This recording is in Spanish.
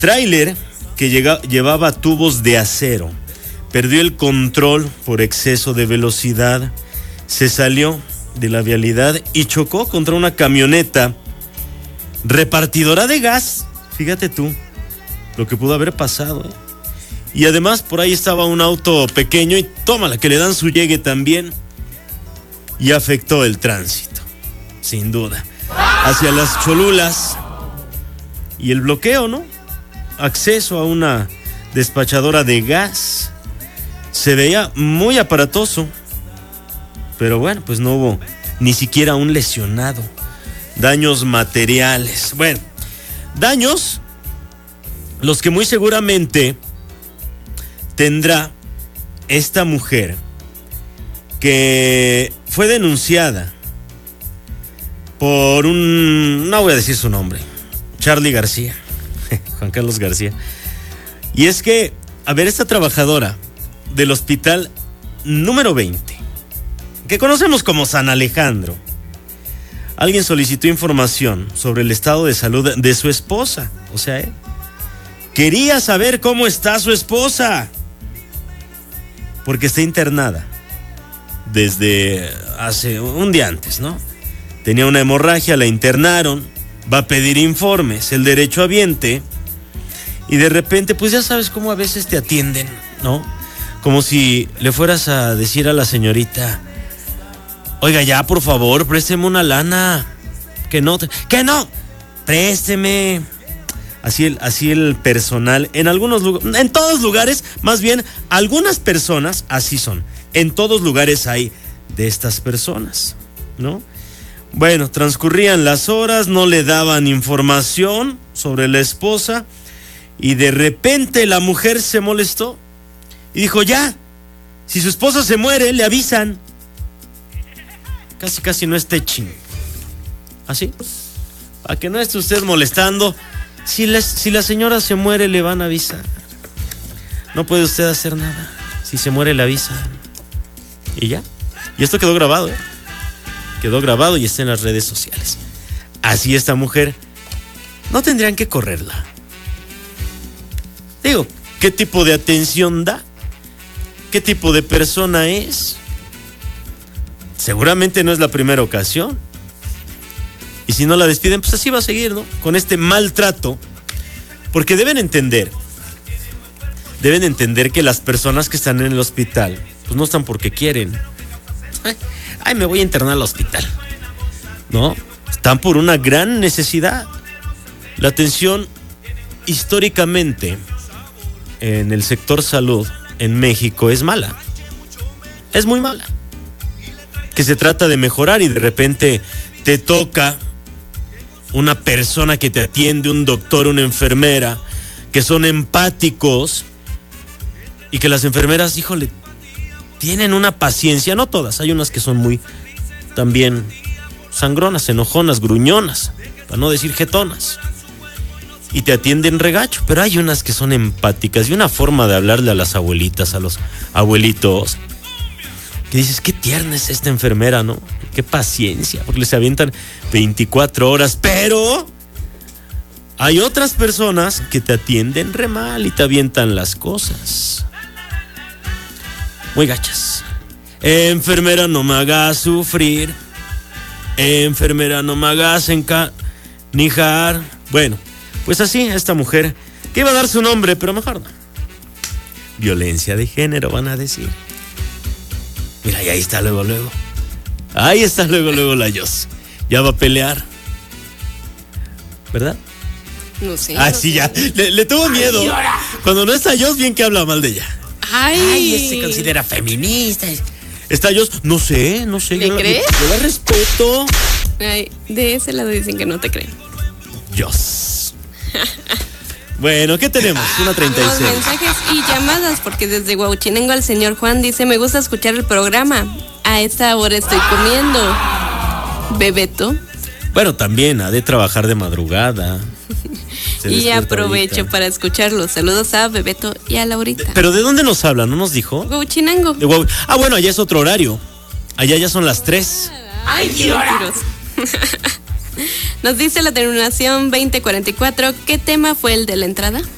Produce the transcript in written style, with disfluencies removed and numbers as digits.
Tráiler que llevaba tubos de acero perdió el control por exceso de velocidad, se salió de la vialidad y chocó contra una camioneta repartidora de gas. Fíjate tú lo que pudo haber pasado, ¿eh? Y además por ahí estaba un auto pequeño y tómala que le dan su llegue también, y afectó el tránsito, sin duda, hacia las Cholulas. Y el bloqueo, ¿no? Acceso a una despachadora de gas. Se veía muy aparatoso, pero bueno, pues no hubo ni siquiera un lesionado. Daños materiales. Bueno, daños los que muy seguramente tendrá esta mujer que fue denunciada por no voy a decir su nombre, Charlie García, Juan Carlos García. Y es que, a ver, esta trabajadora del hospital número 20, que conocemos como San Alejandro, alguien solicitó información sobre el estado de salud de su esposa. O sea, quería saber cómo está su esposa, porque está internada desde hace un día antes, ¿no? Tenía una hemorragia, la internaron, va a pedir informes, el derechohabiente, y de repente, pues ya sabes cómo a veces te atienden, ¿no? Como si le fueras a decir a la señorita: oiga, ya, por favor, présteme una lana. Que no, présteme. Así el personal, en algunos lugares, en todos lugares, más bien, algunas personas así son. En todos lugares hay de estas personas, ¿no? Bueno, transcurrían las horas, no le daban información sobre la esposa, y de repente la mujer se molestó y dijo: ya, si su esposa se muere, le avisan. Casi no esté ching. ¿Así? Para que no esté usted molestando. Si la señora se muere, le van a avisar. No puede usted hacer nada. Si se muere, le avisan. Y ya. Y esto quedó grabado, ¿eh? Quedó grabado y está en las redes sociales. Así esta mujer, no tendrían que correrla. Digo, ¿qué tipo de atención da? ¿Qué tipo de persona es? Seguramente no es la primera ocasión. Y si no la despiden, pues así va a seguir, ¿no? Con este maltrato. Porque deben entender que las personas que están en el hospital, pues no están porque quieren. Ay, me voy a internar al hospital. No, están por una gran necesidad. La atención históricamente en el sector salud en México es mala. Es muy mala. Que se trata de mejorar y de repente te toca una persona que te atiende, un doctor, una enfermera, que son empáticos, y que las enfermeras, híjole, tienen una paciencia, no todas, hay unas que son muy también sangronas, enojonas, gruñonas, para no decir jetonas, y te atienden regacho, pero hay unas que son empáticas y una forma de hablarle a las abuelitas, a los abuelitos, que dices: qué tierna es esta enfermera, ¿no? Qué paciencia, porque les avientan 24 horas, pero hay otras personas que te atienden re mal y te avientan las cosas muy gachas. Enfermera, no me hagas sufrir. Enfermera, no me hagas encanijar. Bueno, pues así, esta mujer, que iba a dar su nombre, pero mejor no. Violencia de género, van a decir. Mira, y ahí está luego. Ahí está luego la Yos. Ya va a pelear. ¿Verdad? No sé. Ah, sí, ya. Le tuvo miedo. Ay, cuando no está Yos, bien que habla mal de ella. Ay, se considera feminista. Está Yos, no sé. ¿Le crees? Yo la respeto. Ay, de ese lado dicen que no te creen. Yos. Bueno, ¿qué tenemos? 1:36. Los mensajes y llamadas, porque desde Huauchinango el señor Juan dice: me gusta escuchar el programa. A esta hora estoy comiendo. Bebeto. Bueno, también ha de trabajar de madrugada. Y aprovecho para escucharlos. Saludos a Bebeto y a Laurita. ¿Pero de dónde nos hablan? ¿No nos dijo? Huauchinango. Bueno, allá es otro horario. Allá ya son las 3. ¡Ay, qué hora! Nos dice la terminación 2044, ¿qué tema fue el de la entrada?